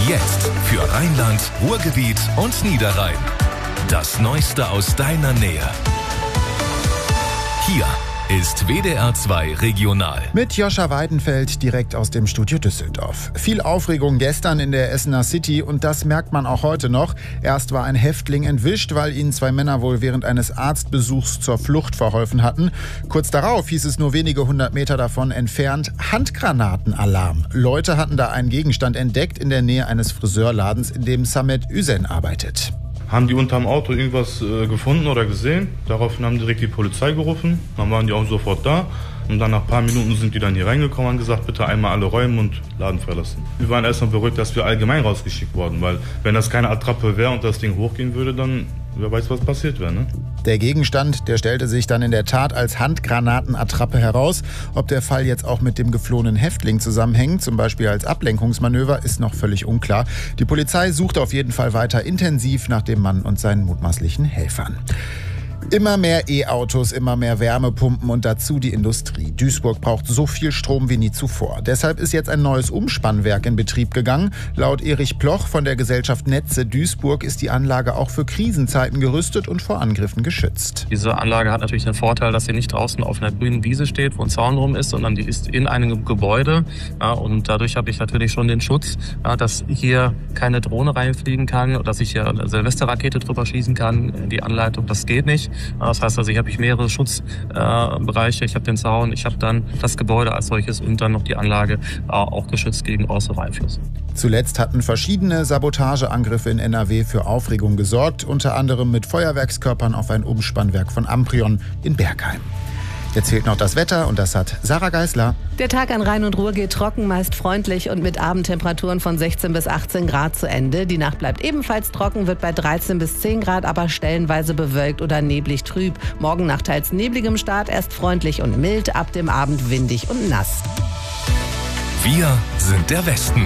Jetzt für Rheinland, Ruhrgebiet und Niederrhein. Das Neueste aus deiner Nähe. Hier ist WDR 2 Regional. Mit Joscha Weidenfeld direkt aus dem Studio Düsseldorf. Viel Aufregung gestern in der Essener City und das merkt man auch heute noch. Erst war ein Häftling entwischt, weil ihnen 2 Männer wohl während eines Arztbesuchs zur Flucht verholfen hatten. Kurz darauf hieß es nur wenige 100 Meter davon entfernt: Handgranatenalarm. Leute hatten da einen Gegenstand entdeckt in der Nähe eines Friseurladens, in dem Samet Üsen arbeitet. Haben die unterm Auto irgendwas gefunden oder gesehen? Daraufhin haben direkt die Polizei gerufen. Dann waren die auch sofort da. Und dann nach ein paar Minuten sind die dann hier reingekommen und haben gesagt, bitte einmal alle räumen und Laden verlassen. Wir waren erstmal beruhigt, dass wir allgemein rausgeschickt wurden. Weil wenn das keine Attrappe wäre und das Ding hochgehen würde, dann wer weiß, was passiert wäre, ne? Der Gegenstand, der stellte sich dann in der Tat als Handgranatenattrappe heraus. Ob der Fall jetzt auch mit dem geflohenen Häftling zusammenhängt, zum Beispiel als Ablenkungsmanöver, ist noch völlig unklar. Die Polizei sucht auf jeden Fall weiter intensiv nach dem Mann und seinen mutmaßlichen Helfern. Immer mehr E-Autos, immer mehr Wärmepumpen und dazu die Industrie. Duisburg braucht so viel Strom wie nie zuvor. Deshalb ist jetzt ein neues Umspannwerk in Betrieb gegangen. Laut Erich Ploch von der Gesellschaft Netze Duisburg ist die Anlage auch für Krisenzeiten gerüstet und vor Angriffen geschützt. Diese Anlage hat natürlich den Vorteil, dass sie nicht draußen auf einer grünen Wiese steht, wo ein Zaun rum ist, sondern die ist in einem Gebäude. Ja, und dadurch habe ich natürlich schon den Schutz, ja, dass hier keine Drohne reinfliegen kann oder dass ich hier eine Silvesterrakete drüber schießen kann. Die Anleitung, das geht nicht. Das heißt also, ich habe mehrere Schutzbereiche, ich habe den Zaun, ich habe dann das Gebäude als solches und dann noch die Anlage auch geschützt gegen äußere Einflüsse. Zuletzt hatten verschiedene Sabotageangriffe in NRW für Aufregung gesorgt, unter anderem mit Feuerwerkskörpern auf ein Umspannwerk von Amprion in Bergheim. Jetzt fehlt noch das Wetter und das hat Sarah Geisler. Der Tag an Rhein und Ruhr geht trocken, meist freundlich und mit Abendtemperaturen von 16 bis 18 Grad zu Ende. Die Nacht bleibt ebenfalls trocken, wird bei 13 bis 10 Grad, aber stellenweise bewölkt oder neblig trüb. Morgen nach teils nebligem Start erst freundlich und mild, ab dem Abend windig und nass. Wir sind der Westen.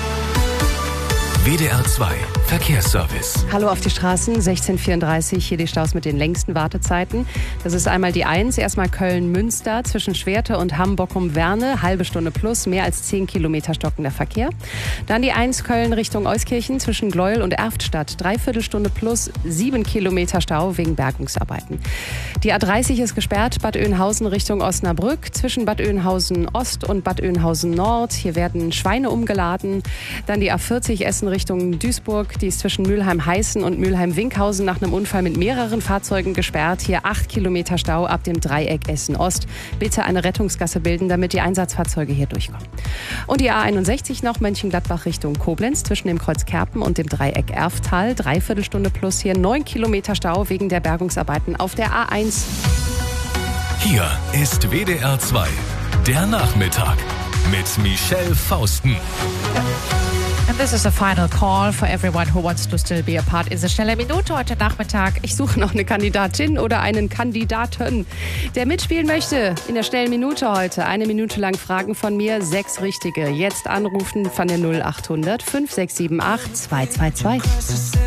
WDR 2 Verkehrsservice. Hallo auf die Straßen, 16:34, hier die Staus mit den längsten Wartezeiten. Das ist einmal die 1, erstmal Köln-Münster zwischen Schwerte und Hamburg-Werne, halbe Stunde plus, mehr als 10 Kilometer stockender Verkehr. Dann die 1 Köln Richtung Euskirchen zwischen Gleuel und Erftstadt, dreiviertel Stunde plus, 7 Kilometer Stau wegen Bergungsarbeiten. Die A30 ist gesperrt, Bad Oeynhausen Richtung Osnabrück, zwischen Bad Oeynhausen Ost und Bad Oeynhausen Nord. Hier werden Schweine umgeladen. Dann die A40 Essen Richtung Duisburg. Die ist zwischen Mülheim-Heißen und Mülheim-Winkhausen nach einem Unfall mit mehreren Fahrzeugen gesperrt. Hier 8 Kilometer Stau ab dem Dreieck Essen-Ost. Bitte eine Rettungsgasse bilden, damit die Einsatzfahrzeuge hier durchkommen. Und die A61 noch Mönchengladbach Richtung Koblenz zwischen dem Kreuz Kerpen und dem Dreieck Erftal. Dreiviertel Stunde plus, hier 9 Kilometer Stau wegen der Bergungsarbeiten auf der A1. Hier ist WDR 2, der Nachmittag mit Michelle Fausten. And this is a final call for everyone who wants to still be a part. Ist eine schnelle Minute heute Nachmittag. Ich suche noch eine Kandidatin oder einen Kandidaten, der mitspielen möchte in der schnellen Minute heute. 1 Minute lang Fragen von mir, 6 richtige. Jetzt anrufen von der 0800 5678 222.